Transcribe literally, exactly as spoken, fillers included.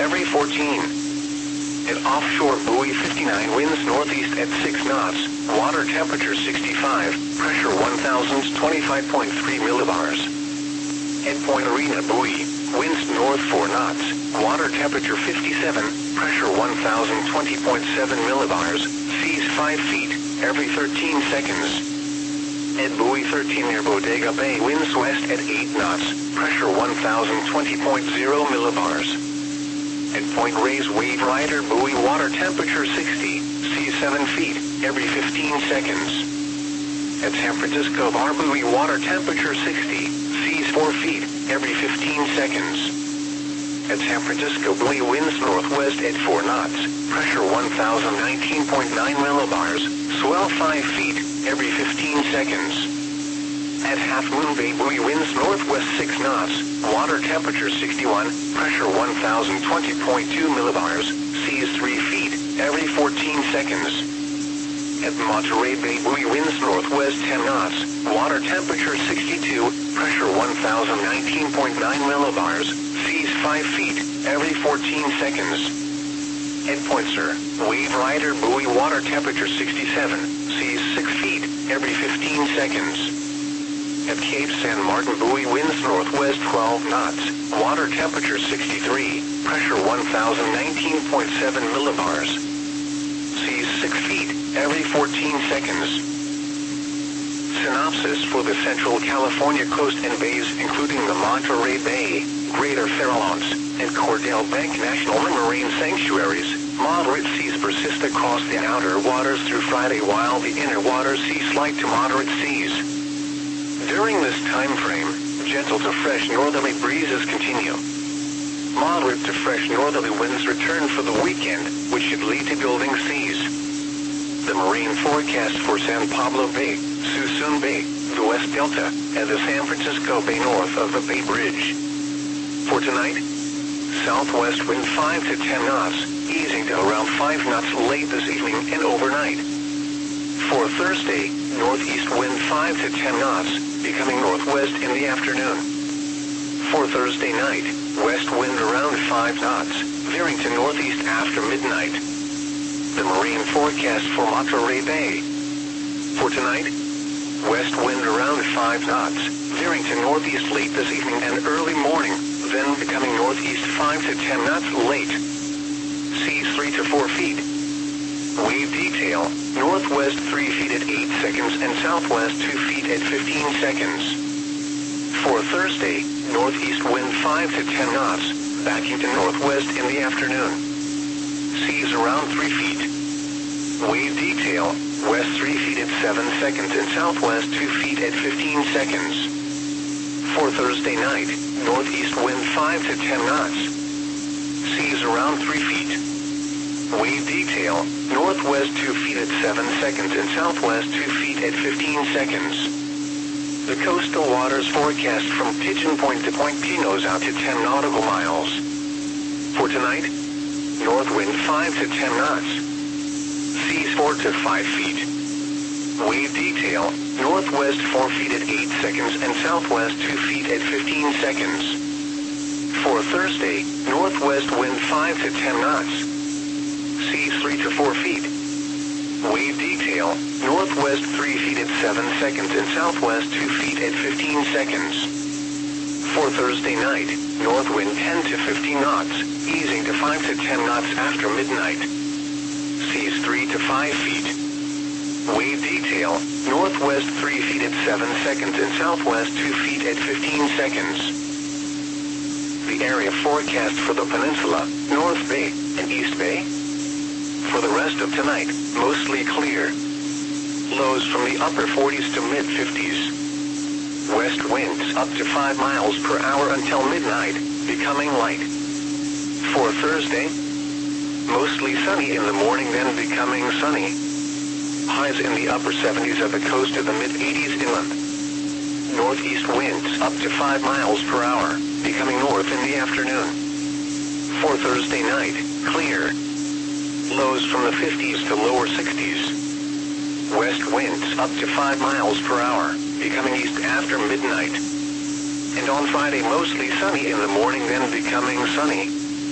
every fourteen. At offshore buoy fifty-nine, winds northeast at six knots, water temperature sixty-five, pressure one thousand twenty-five point three millibars. At Point Arena buoy, winds north four knots, water temperature fifty-seven, pressure one thousand twenty point seven millibars, seas five feet, every thirteen seconds. At buoy thirteen near Bodega Bay, winds west at eight knots, pressure one thousand twenty point zero millibars. At Point Reyes Wave Rider buoy, water temperature sixty, seas seven feet, every fifteen seconds. At San Francisco Bar buoy, water temperature sixty, seas four feet, every fifteen seconds. At San Francisco buoy, winds northwest at four knots, pressure one thousand nineteen point nine millibars, swell five feet, every fifteen seconds. At Half Moon Bay buoy, winds northwest six knots, water temperature sixty-one, pressure one thousand twenty point two millibars, seas three feet, every fourteen seconds. At Monterey Bay buoy, winds northwest ten knots, water temperature sixty-two, pressure one thousand nineteen point nine millibars, seas five feet, every fourteen seconds. At Point Sur Wave Rider buoy, water temperature sixty-seven, seas six feet, every fifteen seconds. At Cape San Martin buoy, winds northwest twelve knots, water temperature sixty-three, pressure one thousand nineteen point seven millibars, seas six feet, every fourteen seconds. Synopsis for the Central California coast and bays, including the Monterey Bay, Greater Farallones, and Cordell Bank National Marine Sanctuaries. Moderate seas persist across the outer waters through Friday, while the inner waters see slight to moderate seas. During this time frame, gentle to fresh northerly breezes continue. Moderate to fresh northerly winds return for the weekend, which should lead to building seas. The marine forecast for San Pablo Bay, Suisun Bay, the West Delta, and the San Francisco Bay north of the Bay Bridge. For tonight, southwest wind five to ten knots, easing to around five knots late this evening and overnight. For Thursday, northeast wind five to ten knots, becoming northwest in the afternoon. For Thursday night, west wind around five knots, veering to northeast after midnight. The marine forecast for Monterey Bay. For tonight, west wind around five knots, veering to northeast late this evening and early morning, then becoming northeast five to ten knots late. Seas three to four feet. Wave detail, northwest three feet at eight seconds and southwest two feet at fifteen seconds. For Thursday, northeast wind five to ten knots, backing to northwest in the afternoon. Seas around three feet. Wave detail, west three feet at seven seconds and southwest two feet at fifteen seconds. For Thursday night, northeast wind five to ten knots. Seas around three feet. Wave detail, northwest two feet at seven seconds and southwest two feet at fifteen seconds. The coastal waters forecast from Pigeon Point to Point Pinos out to ten nautical miles. For tonight, north wind five to ten knots. Seas four to five feet. Wave detail, northwest four feet at eight seconds and southwest two feet at fifteen seconds. For Thursday, northwest wind five to ten knots. Seas three to four feet. Wave detail, northwest three feet at seven seconds and southwest two feet at fifteen seconds. For Thursday night, north wind ten to fifteen knots, easing to five to ten knots after midnight. Seas three to five feet. Wave detail, northwest three feet at seven seconds and southwest two feet at fifteen seconds. The area forecast for the peninsula, North Bay and East Bay. For the rest of tonight, mostly clear. Lows from the upper forties to mid fifties. West winds up to five miles per hour until midnight, becoming light. For Thursday, mostly sunny in the morning, then becoming sunny. Highs in the upper seventies at the coast to the mid eighties inland. Northeast winds up to five miles per hour, becoming north in the afternoon. For Thursday night, clear. Lows from the fifties to lower sixties. West winds up to five miles per hour, becoming east after midnight. And on Friday, mostly sunny in the morning, then becoming sunny.